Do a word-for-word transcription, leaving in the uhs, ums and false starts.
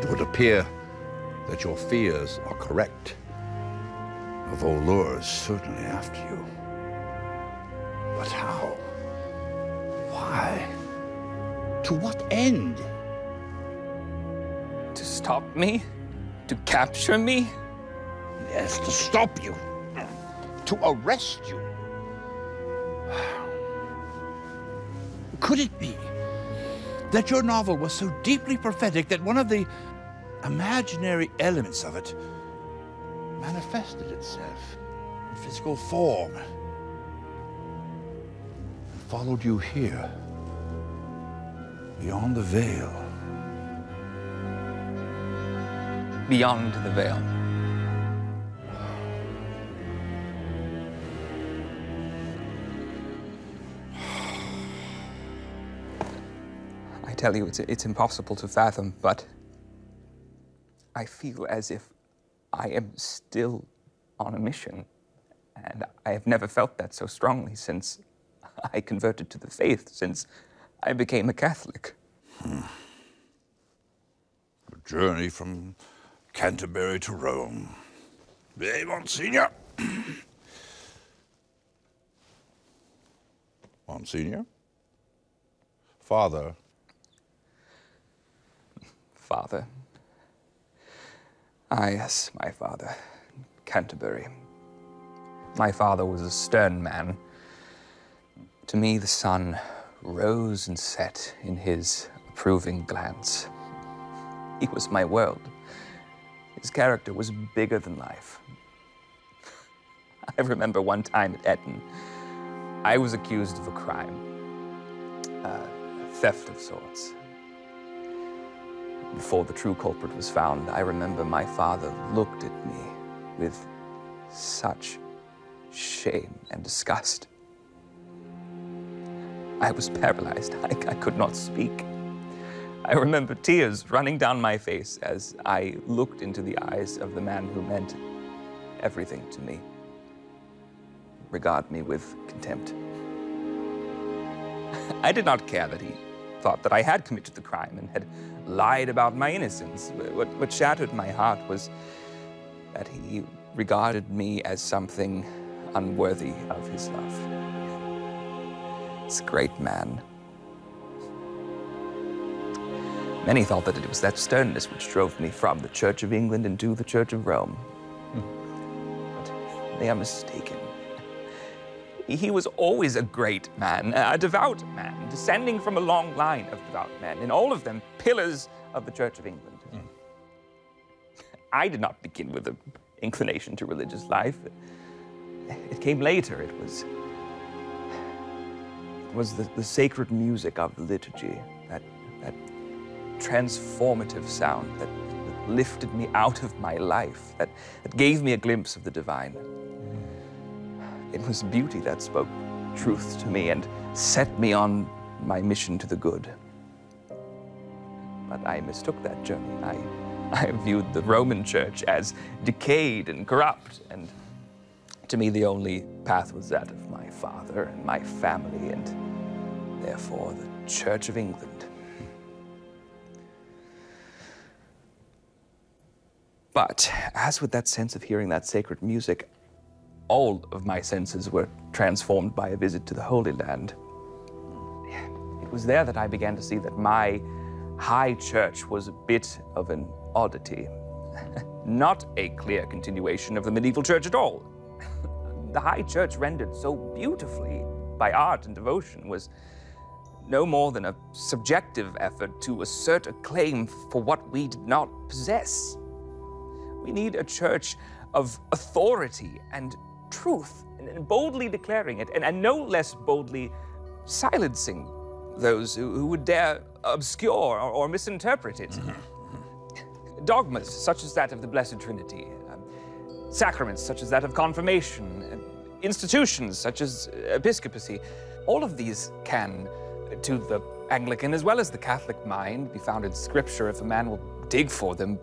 It would appear that your fears are correct. Volor is certainly after you. But how? Why? To what end? To stop me? To capture me? Yes, to stop you. To arrest you. Could it be that your novel was so deeply prophetic that one of the imaginary elements of it manifested itself in physical form and followed you here, beyond the veil? Beyond the veil. I tell you, it's, it's impossible to fathom, but I feel as if I am still on a mission, and I have never felt that so strongly since I converted to the faith, since I became a Catholic. Hmm. A journey from Canterbury to Rome. Eh, Monsignor? Monsignor? Father? Father. Ah, yes, my father. Canterbury. My father was a stern man. To me, the sun rose and set in his approving glance. He was my world. His character was bigger than life. I remember one time at Eton, I was accused of a crime, uh, theft of sorts. Before the true culprit was found, I remember my father looked at me with such shame and disgust. I was paralyzed. I, I could not speak. I remember tears running down my face as I looked into the eyes of the man who meant everything to me. Regard me with contempt. I did not care that he thought that I had committed the crime and had lied about my innocence. What, what shattered my heart was that he regarded me as something unworthy of his love. This great man. Many thought that it was that sternness which drove me from the Church of England into the Church of Rome. Hmm. But they are mistaken. He was always a great man, a devout man, descending from a long line of devout men, and all of them pillars of the Church of England. Mm. I did not begin with an inclination to religious life. It came later. It was, it was the, the sacred music of the liturgy, that, that transformative sound that, that lifted me out of my life, that, that gave me a glimpse of the divine. It was beauty that spoke truth to me and set me on my mission to the good. But I mistook that journey. I, I viewed the Roman Church as decayed and corrupt, and to me the only path was that of my father and my family, and therefore the Church of England. But as with that sense of hearing that sacred music, all of my senses were transformed by a visit to the Holy Land. It was there that I began to see that my high church was a bit of an oddity. Not a clear continuation of the medieval church at all. The high church, rendered so beautifully by art and devotion, was no more than a subjective effort to assert a claim for what we did not possess. We need a church of authority and truth, and boldly declaring it, and, and no less boldly silencing those who, who would dare obscure or, or misinterpret it. Mm-hmm. Dogmas such as that of the Blessed Trinity, um, sacraments such as that of confirmation, uh, institutions such as episcopacy, all of these can, to the Anglican as well as the Catholic mind, be found in Scripture if a man will dig for them.